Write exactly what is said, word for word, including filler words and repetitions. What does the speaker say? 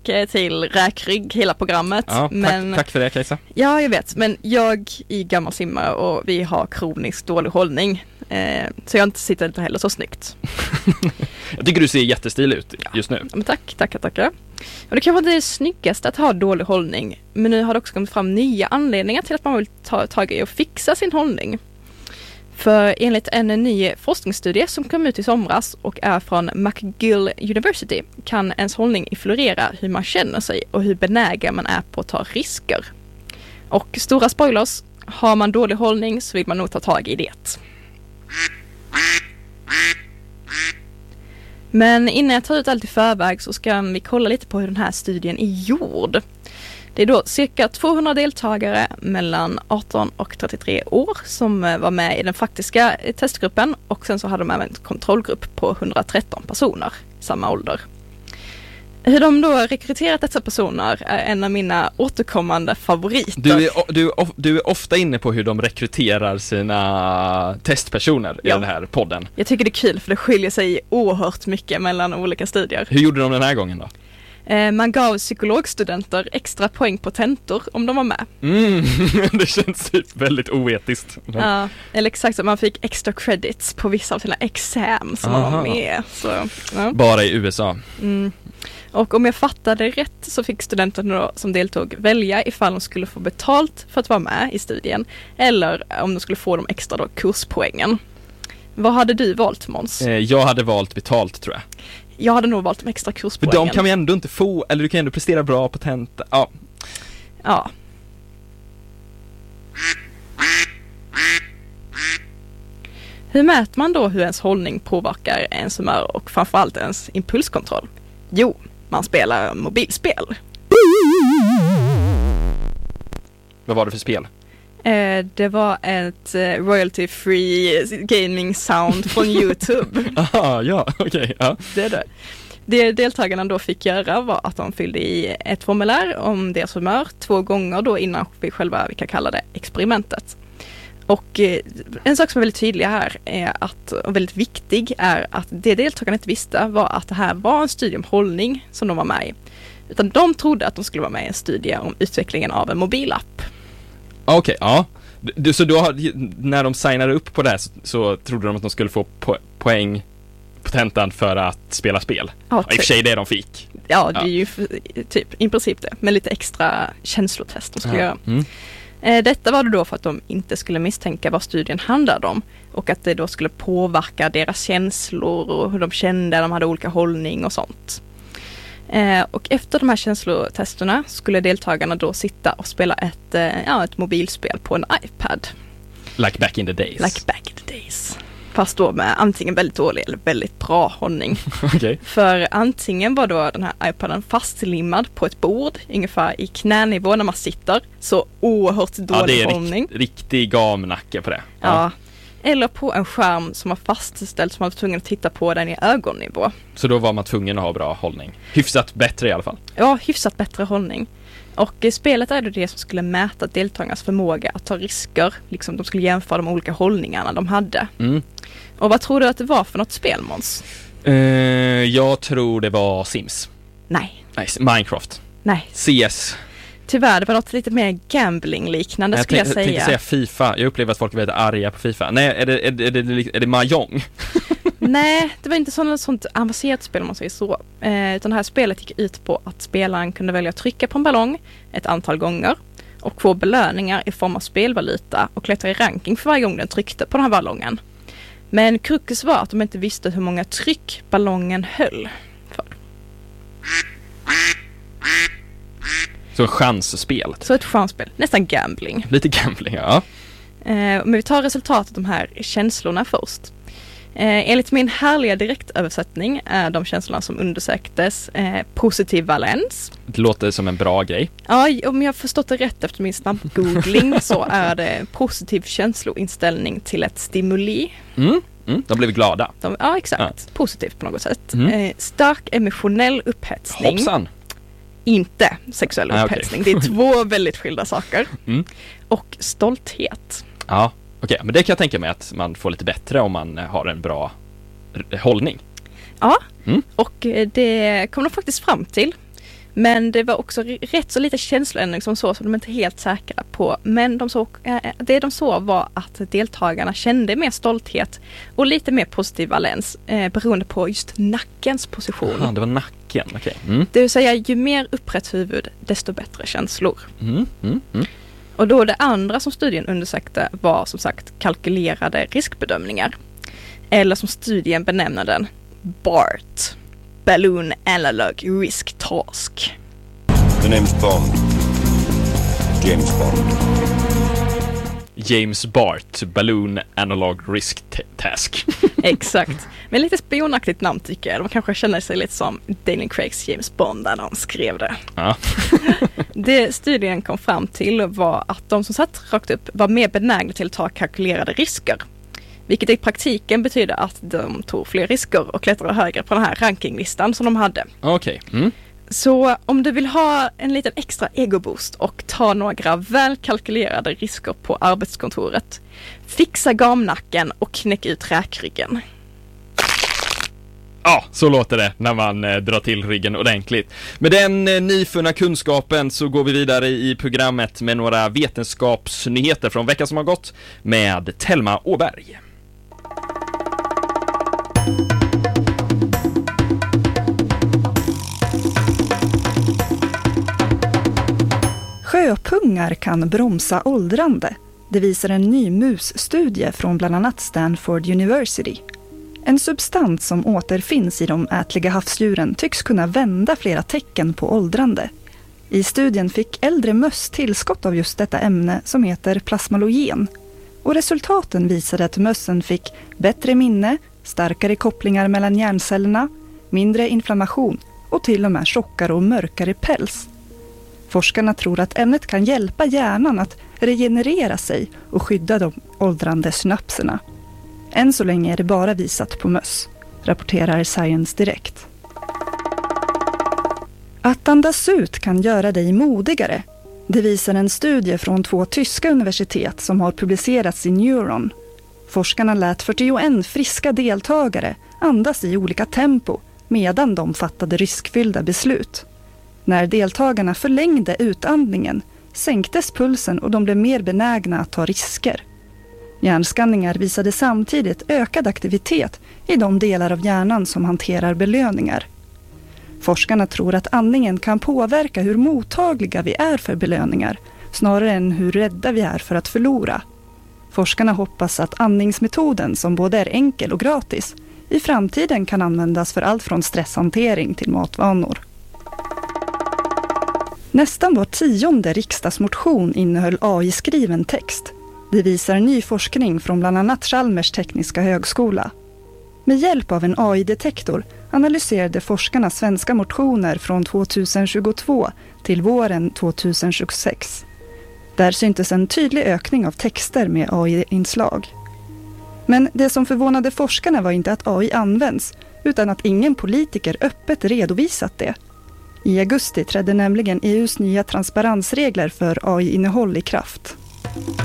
till räkrygg hela programmet. Ja, men, tack, tack för det, Kajsa. Ja, jag vet. Men jag är gammal simmare och vi har kroniskt dålig hållning. Eh, så jag inte sitter inte heller så snyggt. Jag tycker du ser jättestil ut just nu. Ja, men tack, tackar, tackar. Och det kan vara det snyggaste att ha dålig hållning. Men nu har det också kommit fram nya anledningar till att man vill ta tag i och fixa sin hållning. För enligt en ny forskningsstudie som kom ut i somras och är från McGill University kan ens hållning influera hur man känner sig och hur benägen man är på att ta risker. Och stora spoilers, har man dålig hållning så vill man nog ta tag i det. Men innan jag tar ut allt i förväg så ska vi kolla lite på hur den här studien är gjord. Det är då cirka tvåhundra deltagare mellan arton och trettiotre år som var med i den faktiska testgruppen och sen så hade de även en kontrollgrupp på hundratretton personer i samma ålder. Hur de då rekryterat dessa personer är en av mina återkommande favoriter. Du är, du, du är ofta inne på hur de rekryterar sina testpersoner i ja. den här podden. Jag tycker det är kul för det skiljer sig oerhört mycket mellan olika studier. Hur gjorde de den här gången då? Man gav psykologstudenter extra poäng på tentor om de var med. Mm, det känns typ väldigt oetiskt. Men... Ja, eller exakt så. Man fick extra credits på vissa av sina exam som man var med. Så, ja. Bara i U S A. Mm. Och om jag fattade rätt så fick studenterna då, som deltog välja ifall de skulle få betalt för att vara med i studien eller om de skulle få de extra då, kurspoängen. Vad hade du valt, Måns? Jag hade valt betalt, tror jag. Jag hade nog valt de extra kurspoängen. För de kan vi ändå inte få, eller du kan ändå prestera bra på tenta. Ja. Ja. Hur mäter man då hur ens hållning påverkar ens humör och framförallt ens impulskontroll? Jo, man spelar mobilspel. Vad var det för spel? Eh, det var ett eh, royalty-free gaming sound från YouTube. Aha, ja, okej. Okay, ja. Det är det. Det deltagarna då fick göra var att de fyllde i ett formulär om deras humör två gånger då innan vi själva, vi kan kalla det, experimentet. Och eh, en sak som är väldigt tydlig här är att, och väldigt viktig är att det deltagarna inte visste var att det här var en studie om hållning som de var med i. Utan de trodde att de skulle vara med i en studie om utvecklingen av en mobilapp. Okej, okay, ja. Du, så då har, när de signade upp på det här så, så trodde de att de skulle få po- poäng på tentan för att spela spel. Ja, typ. I och för sig det de fick. Ja, det är ju för, typ i princip det. Men lite extra känslotest de skulle ja. göra. Mm. Eh, detta var det då för att de inte skulle misstänka vad studien handlade om. Och att det då skulle påverka deras känslor och hur de kände, de hade olika hållning och sånt. Eh, och efter de här känslotesterna skulle deltagarna då sitta och spela ett, eh, ja, ett mobilspel på en iPad. Like back in the days. Like back in the days. Fast då med antingen väldigt dålig eller väldigt bra hållning. Okay. För antingen var då den här iPaden fastlimmad på ett bord ungefär i knänivå när man sitter. Så oerhört dålig ja, det är hållning. Rikt, riktig gamnacke på det. Ja. ja. Eller på en skärm som var fastställd som man var tvungen att titta på den i ögonnivå. Så då var man tvungen att ha bra hållning. Hyfsat bättre i alla fall. Ja, hyfsat bättre hållning. Och i spelet är det det som skulle mäta deltagarnas förmåga att ta risker. Liksom de skulle jämföra de olika hållningarna de hade. Mm. Och vad tror du att det var för något spel, Måns? Uh, jag tror det var Sims. Nej. Nej, Minecraft. Nej. C S. Tyvärr, det var något lite mer gambling-liknande, skulle jag, jag säga. Jag tänkte säga FIFA. Jag upplever att folk är väldigt arga på FIFA. Nej, är det, är det, är det, är det Mahjong? Nej, det var inte sådant, sånt avancerat spel om man säger så. Eh, utan det här spelet gick ut på att spelaren kunde välja att trycka på en ballong ett antal gånger och få belöningar i form av spelvaluta och klättra i ranking för varje gång den tryckte på den här ballongen. Men kruxus var att de inte visste hur många tryck ballongen höll för. Så ett chansspel. Så ett chansspel. Nästan gambling. Lite gambling, ja. Eh, men vi tar resultatet av de här känslorna först. Eh, enligt min härliga direktöversättning är de känslorna som undersöktes eh, positiv valens. Det låter som en bra grej. Ja, om jag har förstått det rätt efter min snabbgoogling så är det positiv känsloinställning till ett stimuli. Mm, mm, de blev glada. De, ja, exakt. Ja. Positivt på något sätt. Mm. Eh, stark emotionell upphetsning. Hoppsan. Inte sexuell ah, upphetsning. Okay. Det är två väldigt skilda saker. Mm. Och stolthet. Ja, okej. Okay. Men det kan jag tänka mig att man får lite bättre om man har en bra r- hållning. Ja, mm. och det kom de faktiskt fram till. Men det var också rätt så lite känsloändring som så, som de inte är helt säkra på. Men de såg, äh, det de såg var att deltagarna kände mer stolthet och lite mer positiv valens eh, beroende på just nackens position. Aha, det var nacken, okej. Okay. Mm. Det vill säga, ju mer upprätt huvud, desto bättre känslor. Mm, mm, mm. Och då det andra som studien undersökte var som sagt kalkylerade riskbedömningar. Eller som studien benämner den, B A R T. Balloon Analog Risk Task. The name's Bond. James Bond. James Bart, Balloon Analog Risk t- Task. Exakt. Men lite spionaktigt namn tycker jag. De kanske känner sig lite som Daniel Craigs James Bond när de skrev det. Ja. Det studien kom fram till var att de som satt rakt upp var mer benägna till att ta kalkylerade risker. Vilket i praktiken betyder att de tog fler risker och klättrade högre på den här rankinglistan som de hade. Okej. Okay. Mm. Så om du vill ha en liten extra egoboost och ta några väl kalkylerade risker på arbetskontoret, fixa gamnacken och knäck ut räkryggen. Ja, så låter det när man eh, drar till ryggen ordentligt. Med den eh, nyfunna kunskapen så går vi vidare i programmet med några vetenskapsnyheter från veckan som har gått med Thelma Åberg. Sjöpungar kan bromsa åldrande. Det visar en ny musstudie från bland annat Stanford University. En substans som återfinns i de ätliga havsdjuren tycks kunna vända flera tecken på åldrande. I studien fick äldre möss tillskott av just detta ämne som heter plasmalogen. Och resultaten visade att mössen fick bättre minne, starkare kopplingar mellan hjärncellerna, mindre inflammation och till och med tjockare och mörkare päls. Forskarna tror att ämnet kan hjälpa hjärnan att regenerera sig och skydda de åldrande synapserna. Än så länge är det bara visat på möss, rapporterar Science Direct. Att andas ut kan göra dig modigare. Det visar en studie från två tyska universitet som har publicerats i Neuron. Forskarna lät fyrtioen friska deltagare andas i olika tempo medan de fattade riskfyllda beslut. När deltagarna förlängde utandningen sänktes pulsen och de blev mer benägna att ta risker. Hjärnskanningar visade samtidigt ökad aktivitet i de delar av hjärnan som hanterar belöningar. Forskarna tror att andningen kan påverka hur mottagliga vi är för belöningar, snarare än hur rädda vi är för att förlora. Forskarna hoppas att andningsmetoden, som både är enkel och gratis, i framtiden kan användas för allt från stresshantering till matvanor. Nästan var tionde riksdagsmotion innehöll A I-skriven text. Det visar ny forskning från bland annat Chalmers tekniska högskola. Med hjälp av en A I-detektor analyserade forskarna svenska motioner från tjugohundratjugotvå till våren tjugohundratjugosex. Där syntes en tydlig ökning av texter med A I-inslag. Men det som förvånade forskarna var inte att A I används, utan att ingen politiker öppet redovisat det. I augusti trädde nämligen E U:s nya transparensregler för A I-innehåll i kraft.